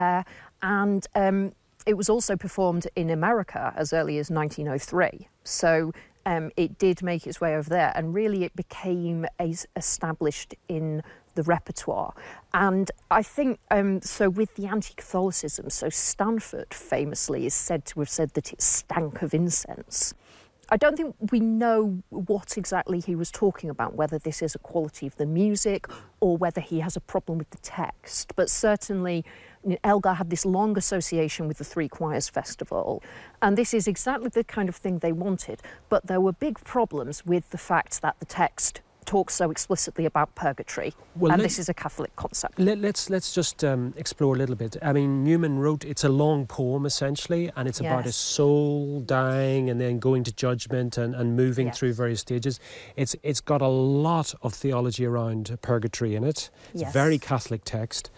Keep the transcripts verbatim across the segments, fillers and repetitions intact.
Uh, and um, it was also performed in America as early as nineteen oh three. So um, it did make its way over there, and really it became as established in the repertoire. And I think, um, so with the anti-Catholicism, so Stanford famously is said to have said that it stank of incense. I don't think we know what exactly he was talking about, whether this is a quality of the music or whether he has a problem with the text. But certainly, you know, Elgar had this long association with the Three Choirs Festival, and this is exactly the kind of thing they wanted. But there were big problems with the fact that the text talks so explicitly about purgatory, well, and this is a Catholic concept. Let, let's let's just um, explore a little bit. I mean, Newman wrote, it's a long poem essentially, and it's yes. about a soul dying and then going to judgment and, and moving yes. through various stages. It's It's got a lot of theology around purgatory in it. It's yes. a very Catholic text.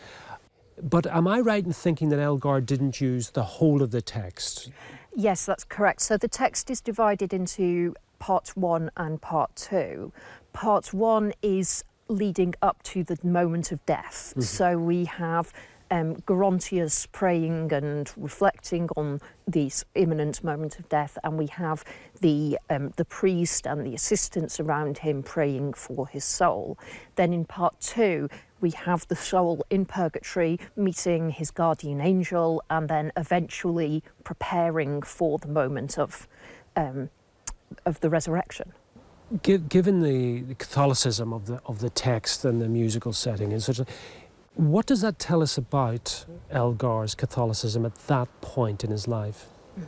But am I right in thinking that Elgar didn't use the whole of the text? Yes, that's correct. So the text is divided into part one and part two. Part one is leading up to the moment of death. Mm-hmm. So we have um, Gerontius praying and reflecting on this imminent moment of death, and we have the um, the priest and the assistants around him praying for his soul. Then in part two, we have the soul in purgatory meeting his guardian angel, and then eventually preparing for the moment of um, of the resurrection. Given the Catholicism of the of the text and the musical setting and such, what does that tell us about Elgar's Catholicism at that point in his life?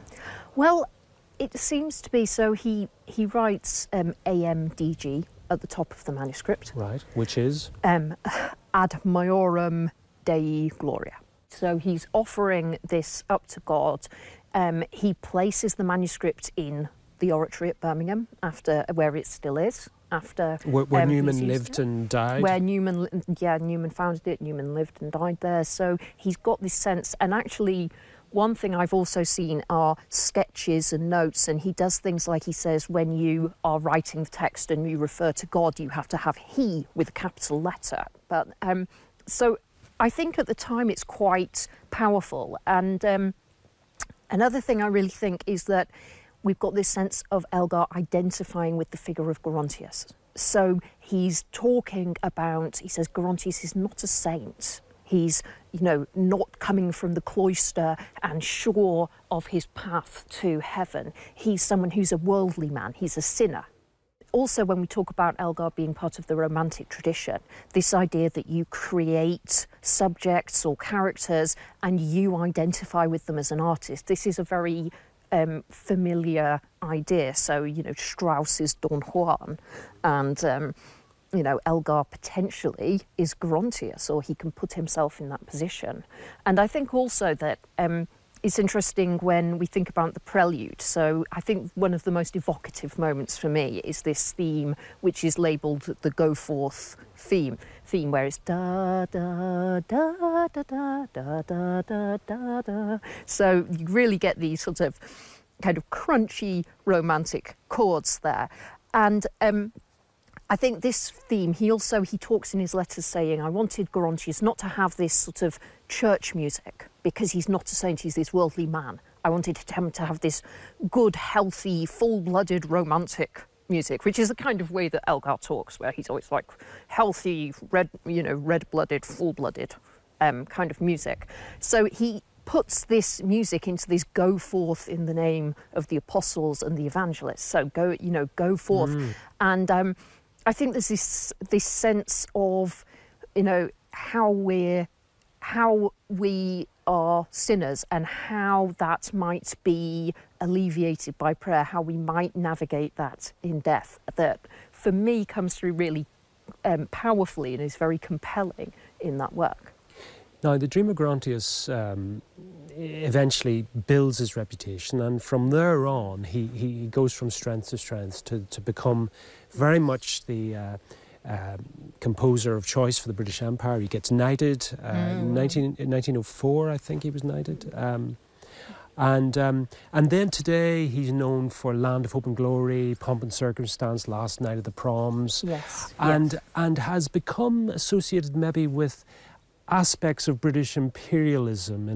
Well, it seems to be so. He he writes um, A M D G at the top of the manuscript, right? Which is um, Ad Maiorem Dei Gloria. So he's offering this up to God. Um, he places the manuscript in the oratory at Birmingham, after where it still is, after where, where um, Newman lived and died. Where Newman, yeah, Newman founded it. Newman lived and died there. So he's got this sense. And actually, one thing I've also seen are sketches and notes. And he does things like he says, when you are writing the text and you refer to God, you have to have He with a capital letter. But um, so I think at the time it's quite powerful. And um, another thing I really think is that we've got this sense of Elgar identifying with the figure of Gerontius. So he's talking about, he says, Gerontius is not a saint. He's, you know, not coming from the cloister and sure of his path to heaven. He's someone who's a worldly man. He's a sinner. Also, when we talk about Elgar being part of the Romantic tradition, this idea that you create subjects or characters and you identify with them as an artist, this is a very Um, familiar idea. So, you know, Strauss is Don Juan, and, um, you know, Elgar potentially is Gerontius, or he can put himself in that position. And I think also that um, it's interesting when we think about the prelude. So I think one of the most evocative moments for me is this theme, which is labelled the Go Forth theme, theme where it's da da da da da da da da da da. So you really get these sort of kind of crunchy romantic chords there. And um, I think this theme, he also, he talks in his letters saying, I wanted Gerontius not to have this sort of church music because he's not a saint, he's this worldly man. I wanted him to have this good, healthy, full-blooded romantic music, which is the kind of way that Elgar talks, where he's always like healthy, red, you know, red-blooded, full-blooded um, kind of music. So he puts this music into this go forth in the name of the apostles and the evangelists. So go, you know, go forth. Mm. And um, I think there's this this sense of, you know, how we're, how we are sinners and how that might be alleviated by prayer, how we might navigate that in death, that for me comes through really um, powerfully and is very compelling in that work. Now, the Dream of Gerontius um, eventually builds his reputation, and from there on, he, he goes from strength to strength to, to become very much the uh, uh, composer of choice for the British Empire. He gets knighted uh, mm. in nineteen, nineteen oh four, I think he was knighted. Um, and um, and then today he's known for Land of Hope and Glory, Pomp and Circumstance, Last Night of the Proms, yes, and yes. and has become associated maybe with aspects of British imperialism